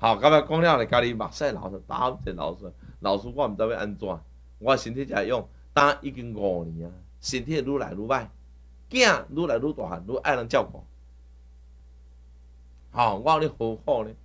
好，到尾讲了咧，家己目屎流打一老师，老师我毋知要安怎，我身体才会用，打已经5年啊，身体愈来愈歹，囝愈来愈大汉，愈爱人照顾。吼、我有咧好好咧，